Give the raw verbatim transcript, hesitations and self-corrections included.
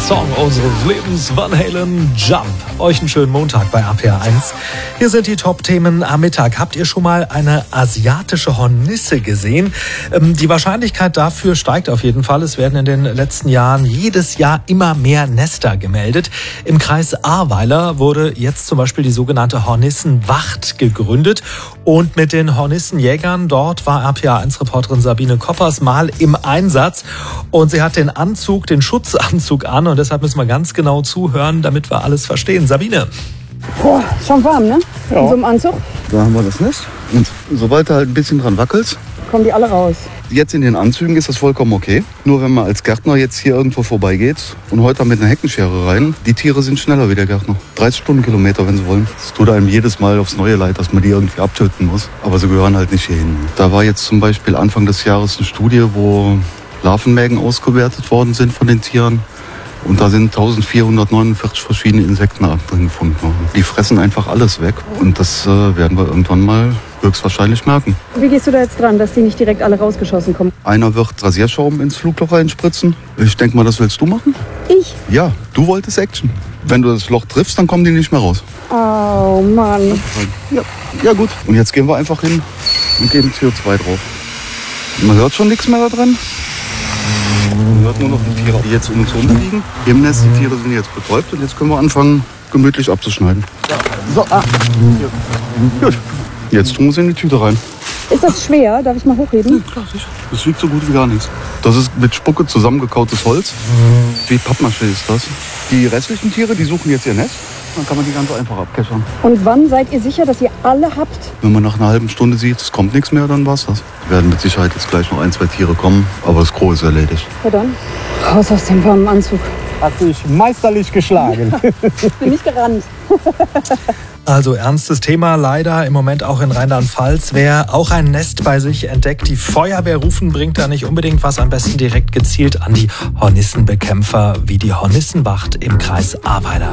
Song unseres Lebens, Van Halen, Jump. Euch einen schönen Montag bei A P R eins. Hier sind die Top-Themen am Mittag. Habt ihr schon mal eine asiatische Hornisse gesehen? Ähm, die Wahrscheinlichkeit dafür steigt auf jeden Fall. Es werden in den letzten Jahren jedes Jahr immer mehr Nester gemeldet. Im Kreis Ahrweiler wurde jetzt zum Beispiel die sogenannte Hornissenwacht gegründet. Und mit den Hornissenjägern dort war A P R eins Reporterin Sabine Koppers mal im Einsatz. Und sie hat den Anzug, den Schutzanzug an. Und deshalb müssen wir ganz genau zuhören, damit wir alles verstehen. Sabine. Boah, ist schon warm, ne? Ja. In so einem Anzug. Da haben wir das Nest. Und sobald du halt ein bisschen dran wackelst, kommen die alle raus. jetzt in den Anzügen ist das vollkommen okay. Nur wenn man als Gärtner jetzt hier irgendwo vorbeigeht und heute mit einer Heckenschere rein, die Tiere sind schneller wie der Gärtner. dreißig Stundenkilometer, wenn sie wollen. Es tut einem jedes Mal aufs neue leid, dass man die irgendwie abtöten muss. Aber sie gehören halt nicht hierhin. Da war jetzt zum Beispiel Anfang des Jahres eine Studie, wo Larvenmägen ausgewertet worden sind von den Tieren. Und da sind eintausendvierhundertneunundvierzig verschiedene Insektenarten drin gefunden worden. Die fressen einfach alles weg. Und das äh, werden wir irgendwann mal höchstwahrscheinlich merken. Wie gehst du da jetzt dran, dass die nicht direkt alle rausgeschossen kommen? Einer wird Rasierschaum ins Flugloch reinspritzen. Ich denke mal, das willst du machen? Ich? Ja, du wolltest Action. Wenn du das Loch triffst, dann kommen die nicht mehr raus. Oh Mann. Ja, ja gut. Und jetzt gehen wir einfach hin und geben C O zwei drauf. Man hört schon nichts mehr da drin. Man hört nur noch die Tiere, die jetzt um uns herum liegen. Im Nest, die Tiere sind jetzt betäubt und jetzt können wir anfangen, gemütlich abzuschneiden. So, ah. Gut. Jetzt tun wir es in die Tüte rein. Ist das schwer? Darf ich mal hochheben? Ja, klar, sicher. Das wiegt so gut wie gar nichts. Das ist mit Spucke zusammengekautes Holz. Wie Pappmaché ist das. Die restlichen Tiere, die suchen jetzt ihr Nest. Dann kann man die ganz einfach abkeschern. Und wann seid ihr sicher, dass ihr alle habt? Wenn man nach einer halben Stunde sieht, es kommt nichts mehr, dann war's das. Werden mit Sicherheit jetzt gleich noch ein, zwei Tiere kommen, aber das Gros ist erledigt. Ja dann, raus aus dem warmen Anzug. Hast dich meisterlich geschlagen. Bin nicht gerannt. Also ernstes Thema, leider im Moment auch in Rheinland-Pfalz. Wer auch ein Nest bei sich entdeckt, die Feuerwehr rufen, bringt da nicht unbedingt was. Am besten direkt gezielt an die Hornissenbekämpfer wie die Hornissenwacht im Kreis Ahrweiler.